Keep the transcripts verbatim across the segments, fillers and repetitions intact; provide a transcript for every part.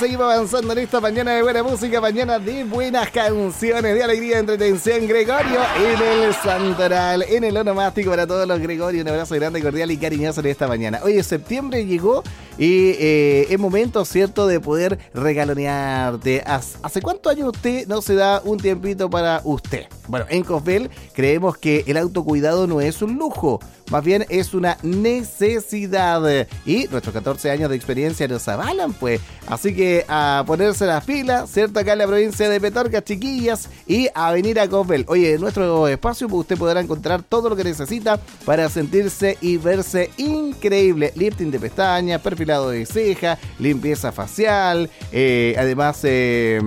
seguimos avanzando en esta mañana de buena música, mañana de buenas canciones, de alegría, de entretención. Gregorio en el Santoral, en el onomástico para todos los Gregorio. Un abrazo grande, cordial y cariñoso en esta mañana. Oye, septiembre llegó y eh, es momento, ¿cierto?, de poder regalonearte. ¿Hace cuántos años usted no se da un tiempito para usted? Bueno, en Cofvel creemos que el autocuidado no es un lujo, más bien es una necesidad. Y nuestros catorce años de experiencia nos avalan, pues. Así que a ponerse las pilas, ¿cierto? Acá en la provincia de Petorca, chiquillas, y a venir a Cofvel. Oye, en nuestro espacio usted podrá encontrar todo lo que necesita para sentirse y verse increíble. Lifting de pestañas, perfilado de ceja, limpieza facial, eh, además... Eh,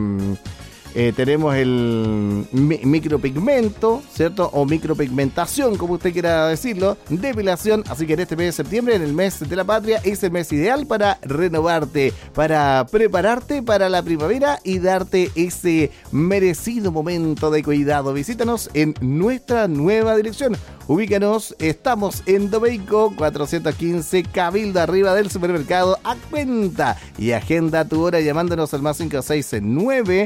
Eh, tenemos el mi- micropigmento, ¿cierto? O micropigmentación, como usted quiera decirlo, depilación. Así que en este mes de septiembre, en el mes de la patria, es el mes ideal para renovarte, para prepararte para la primavera y darte ese merecido momento de cuidado. Visítanos en nuestra nueva dirección. Ubícanos, estamos en Domeico cuatrocientos quince, Cabildo, arriba del supermercado A Cuenta. Y agenda tu hora llamándonos al más cinco seis nueve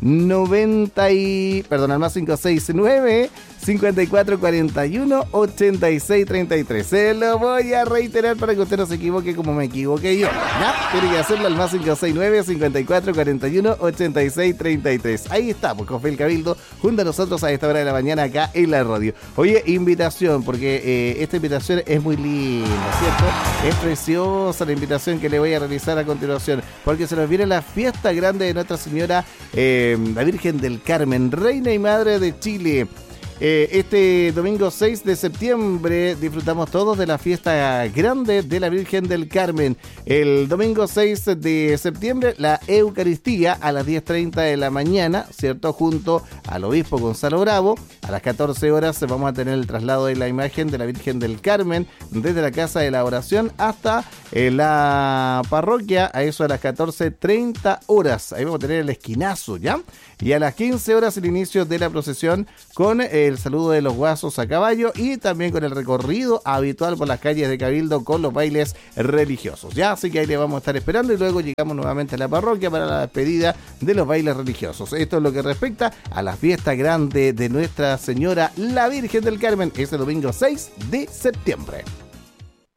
noventa y... Perdón, al más cinco seis nueve cincuenta y cuatro cuarenta y uno ochenta y seis treinta y tres. Se lo voy a reiterar para que usted no se equivoque como me equivoqué yo. ¿Ya? Tiene que hacerlo al más cinco seis nueve cincuenta y cuatro cuarenta y uno ochenta y seis treinta y tres. Ahí estamos, Cofvel Cabildo, junto a nosotros a esta hora de la mañana acá en la radio. Oye, invitación, porque eh, esta invitación es muy linda, ¿cierto? Es preciosa la invitación que le voy a realizar a continuación, porque se nos viene la fiesta grande de Nuestra Señora, eh, la Virgen del Carmen, Reina y Madre de Chile. Eh, este domingo seis de septiembre disfrutamos todos de la fiesta grande de la Virgen del Carmen. El domingo seis de septiembre la Eucaristía a las diez treinta de la mañana, ¿cierto? Junto al obispo Gonzalo Bravo. A las catorce horas vamos a tener el traslado de la imagen de la Virgen del Carmen desde la Casa de la Oración hasta eh, la parroquia, a eso a las catorce treinta horas. Ahí vamos a tener el esquinazo, ¿ya? Y a las quince horas el inicio de la procesión con el saludo de los guasos a caballo y también con el recorrido habitual por las calles de Cabildo con los bailes religiosos. Ya, así que ahí le vamos a estar esperando y luego llegamos nuevamente a la parroquia para la despedida de los bailes religiosos. Esto es lo que respecta a la fiesta grande de Nuestra Señora, la Virgen del Carmen, este domingo seis de septiembre.